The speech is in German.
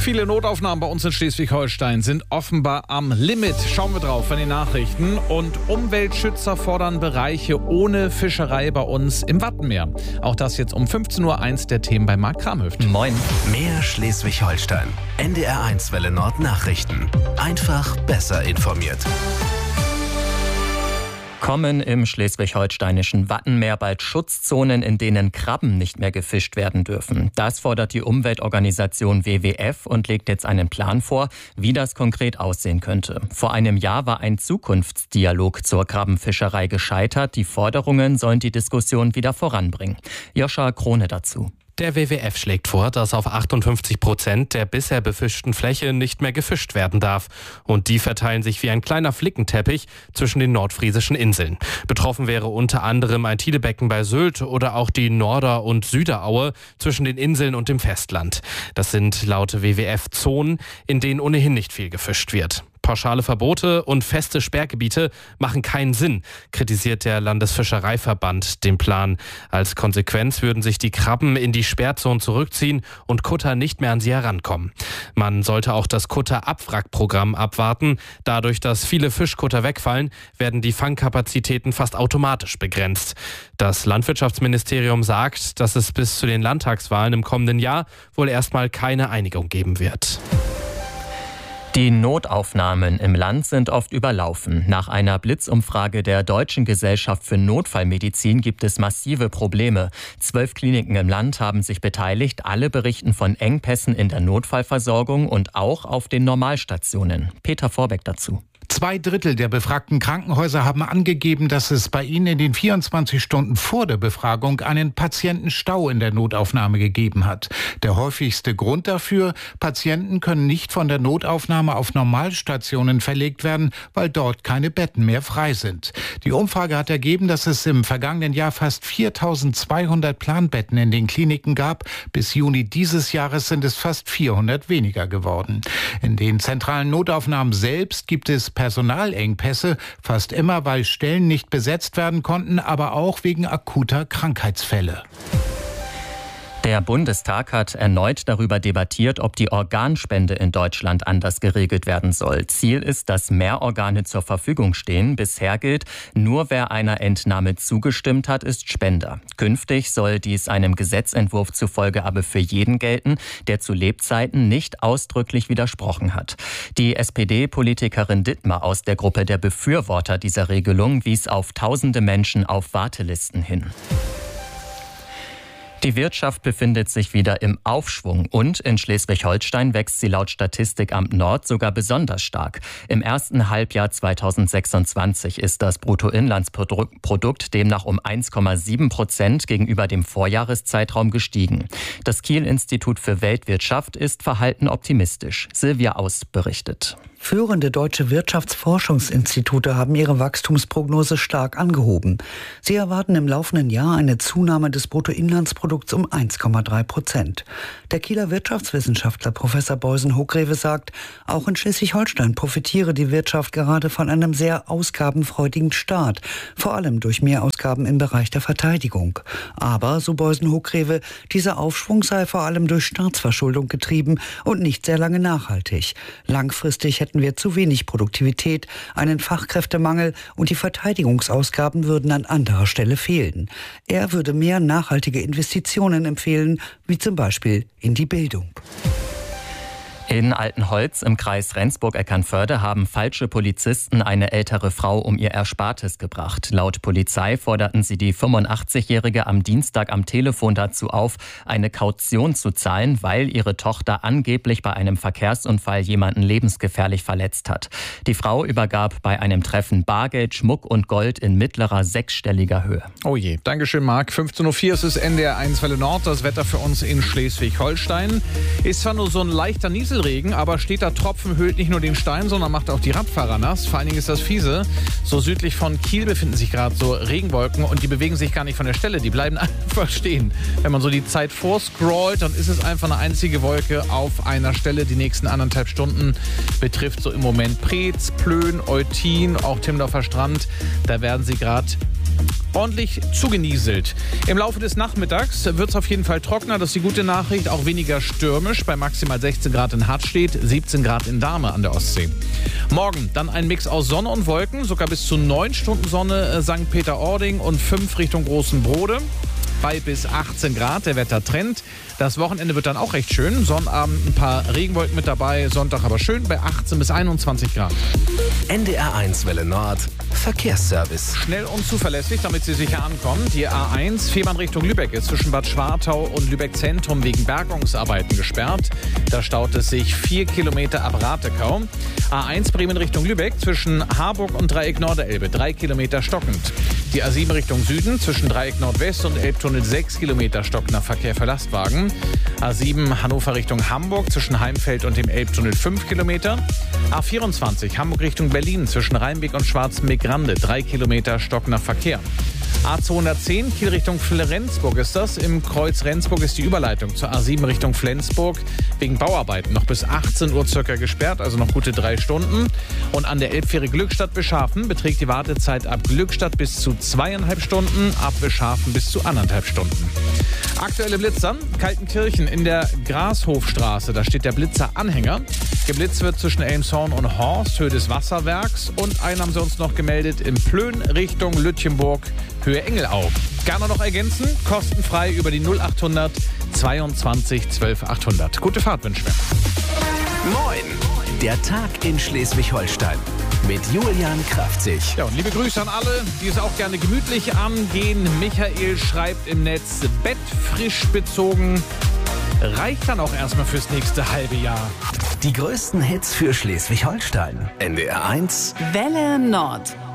Viele Notaufnahmen bei uns in Schleswig-Holstein sind offenbar am Limit. Schauen wir drauf in den Nachrichten. Und Umweltschützer fordern Bereiche ohne Fischerei bei uns im Wattenmeer. Auch das jetzt um 15.01 Uhr der Themen bei Marc Kramhöft. Moin. Mehr Schleswig-Holstein. NDR1 Welle Nord Nachrichten. Einfach besser informiert. Kommen im schleswig-holsteinischen Wattenmeer bald Schutzzonen, in denen Krabben nicht mehr gefischt werden dürfen. Das fordert die Umweltorganisation WWF und legt jetzt einen Plan vor, wie das konkret aussehen könnte. Vor einem Jahr war ein Zukunftsdialog zur Krabbenfischerei gescheitert. Die Forderungen sollen die Diskussion wieder voranbringen. Joscha Krone dazu. Der WWF schlägt vor, dass auf 58% der bisher befischten Fläche nicht mehr gefischt werden darf. Und die verteilen sich wie ein kleiner Flickenteppich zwischen den nordfriesischen Inseln. Betroffen wäre unter anderem ein Tidebecken bei Sylt oder auch die Norder- und Süderaue zwischen den Inseln und dem Festland. Das sind laut WWF Zonen, in denen ohnehin nicht viel gefischt wird. Pauschale Verbote und feste Sperrgebiete machen keinen Sinn, kritisiert der Landesfischereiverband den Plan. Als Konsequenz würden sich die Krabben in die Sperrzonen zurückziehen und Kutter nicht mehr an sie herankommen. Man sollte auch das Kutterabwrackprogramm abwarten. Dadurch, dass viele Fischkutter wegfallen, werden die Fangkapazitäten fast automatisch begrenzt. Das Landwirtschaftsministerium sagt, dass es bis zu den Landtagswahlen im kommenden Jahr wohl erstmal keine Einigung geben wird. Die Notaufnahmen im Land sind oft überlaufen. Nach einer Blitzumfrage der Deutschen Gesellschaft für Notfallmedizin gibt es massive Probleme. 12 Kliniken im Land haben sich beteiligt. Alle berichten von Engpässen in der Notfallversorgung und auch auf den Normalstationen. Peter Vorbeck dazu. 2/3 der befragten Krankenhäuser haben angegeben, dass es bei ihnen in den 24 Stunden vor der Befragung einen Patientenstau in der Notaufnahme gegeben hat. Der häufigste Grund dafür: Patienten können nicht von der Notaufnahme auf Normalstationen verlegt werden, weil dort keine Betten mehr frei sind. Die Umfrage hat ergeben, dass es im vergangenen Jahr fast 4.200 Planbetten in den Kliniken gab. Bis Juni dieses Jahres sind es fast 400 weniger geworden. In den zentralen Notaufnahmen selbst gibt es Personalengpässe, fast immer, weil Stellen nicht besetzt werden konnten, aber auch wegen akuter Krankheitsfälle. Der Bundestag hat erneut darüber debattiert, ob die Organspende in Deutschland anders geregelt werden soll. Ziel ist, dass mehr Organe zur Verfügung stehen. Bisher gilt, nur wer einer Entnahme zugestimmt hat, ist Spender. Künftig soll dies einem Gesetzentwurf zufolge aber für jeden gelten, der zu Lebzeiten nicht ausdrücklich widersprochen hat. Die SPD-Politikerin Dittmar aus der Gruppe der Befürworter dieser Regelung wies auf tausende Menschen auf Wartelisten hin. Die Wirtschaft befindet sich wieder im Aufschwung und in Schleswig-Holstein wächst sie laut Statistikamt Nord sogar besonders stark. Im ersten Halbjahr 2026 ist das Bruttoinlandsprodukt demnach um 1,7% gegenüber dem Vorjahreszeitraum gestiegen. Das Kiel-Institut für Weltwirtschaft ist verhalten optimistisch. Silvia Aus berichtet. Führende deutsche Wirtschaftsforschungsinstitute haben ihre Wachstumsprognose stark angehoben. Sie erwarten im laufenden Jahr eine Zunahme des Bruttoinlandsprodukts um 1,3%. Der Kieler Wirtschaftswissenschaftler Professor Beusen-Hochgreve sagt, auch in Schleswig-Holstein profitiere die Wirtschaft gerade von einem sehr ausgabenfreudigen Staat, vor allem durch Mehrausgaben im Bereich der Verteidigung. Aber, so Beusen-Hochgreve, dieser Aufschwung sei vor allem durch Staatsverschuldung getrieben und nicht sehr lange nachhaltig. Langfristig hätten wir zu wenig Produktivität, einen Fachkräftemangel und die Verteidigungsausgaben würden an anderer Stelle fehlen. Er würde mehr nachhaltige Investitionen empfehlen, wie zum Beispiel in die Bildung. In Altenholz im Kreis Rendsburg-Eckernförde haben falsche Polizisten eine ältere Frau um ihr Erspartes gebracht. Laut Polizei forderten sie die 85-Jährige am Dienstag am Telefon dazu auf, eine Kaution zu zahlen, weil ihre Tochter angeblich bei einem Verkehrsunfall jemanden lebensgefährlich verletzt hat. Die Frau übergab bei einem Treffen Bargeld, Schmuck und Gold in mittlerer sechsstelliger Höhe. Oh je, Dankeschön Marc. 15.04 Uhr ist es NDR1 Welle Nord. Das Wetter für uns in Schleswig-Holstein ist zwar nur so ein leichter Nieselregen, aber steter Tropfen höhlt nicht nur den Stein, sondern macht auch die Radfahrer nass. Vor allen Dingen ist das fiese. So südlich von Kiel befinden sich gerade so Regenwolken und die bewegen sich gar nicht von der Stelle. Die bleiben einfach stehen. Wenn man so die Zeit vorscrollt, dann ist es einfach eine einzige Wolke auf einer Stelle. Die nächsten 1,5 Stunden betrifft so im Moment Preetz, Plön, Eutin, auch Timmendorfer Strand. Da werden sie gerade ordentlich zugenieselt. Im Laufe des Nachmittags wird es auf jeden Fall trockener. Das ist die gute Nachricht. Auch weniger stürmisch. Bei maximal 16 Grad in Hartstedt, 17 Grad in Dahme an der Ostsee. Morgen dann ein Mix aus Sonne und Wolken. Sogar bis zu 9 Stunden Sonne St. Peter-Ording und 5 Richtung Großen Brode. Bei bis 18 Grad, der Wettertrend. Das Wochenende wird dann auch recht schön. Sonnabend ein paar Regenwolken mit dabei, Sonntag aber schön bei 18 bis 21 Grad. NDR1 Welle Nord, Verkehrsservice. Schnell und zuverlässig, damit Sie sicher ankommen. Die A1 Fehmarn Richtung Lübeck ist zwischen Bad Schwartau und Lübeck Zentrum wegen Bergungsarbeiten gesperrt. Da staut es sich 4 Kilometer ab Ratekau. A1 Bremen Richtung Lübeck zwischen Harburg und Dreieck Norderelbe 3 Kilometer stockend. Die A7 Richtung Süden zwischen Dreieck Nordwest und Elbtunnel 6 Kilometer stockender Verkehr für Lastwagen. A7 Hannover Richtung Hamburg zwischen Heimfeld und dem Elbtunnel 5 Kilometer. A24 Hamburg Richtung Berlin zwischen Rheinbeck und Schwarzenbeck-Grande 3 Kilometer stockender Verkehr. A210 Kiel Richtung Flensburg ist das. Im Kreuz Rendsburg ist die Überleitung zur A7 Richtung Flensburg wegen Bauarbeiten noch bis 18 Uhr circa gesperrt, also noch gute 3 Stunden. Und an der Elbfähre Glückstadt Beschafen beträgt die Wartezeit ab Glückstadt bis zu 2,5 Stunden, ab Beschafen bis zu 1,5 Stunden. Aktuelle Blitzer, Kaltenkirchen in der Grashofstraße, da steht der Blitzer-Anhänger. Geblitzt wird zwischen Elmshorn und Horst, Höhe des Wasserwerks. Und einen haben sie uns noch gemeldet in Plön Richtung Lütjenburg, Höhe Engelau. Gerne noch ergänzen, kostenfrei über die 0800 22 12 800. Gute Fahrt wünschen wir. Moin, der Tag in Schleswig-Holstein mit Julian Kraftzig. Ja, und liebe Grüße an alle, die es auch gerne gemütlich angehen. Michael schreibt im Netz, Bett frisch bezogen. Reicht dann auch erstmal fürs nächste halbe Jahr. Die größten Hits für Schleswig-Holstein. NDR1 Welle Nord.